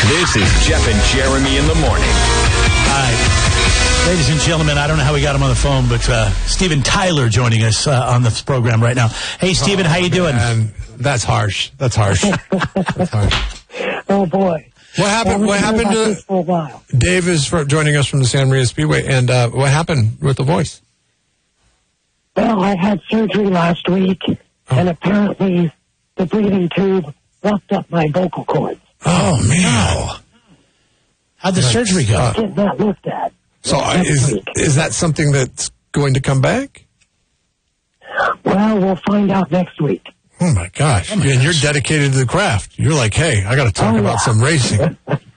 This is Jeff and Jeremy in the morning. All right. Ladies and gentlemen, I don't know how we got him on the phone, but Steven Tyler joining us on this program right now. Hey, Steven, how you doing? That's harsh. That's harsh. That's harsh. Oh, boy. What happened to for a while. Dave is joining us from the Santa Maria Speedway, and what happened with the voice? Well, I had surgery last week, and apparently the breathing tube blocked up my vocal cords. Oh, man. How'd the surgery go? Getting that looked at. So is that something that's going to come back? Well, we'll find out next week. Oh, my gosh. And you're dedicated to the craft. You're like, hey, I got to talk about some racing.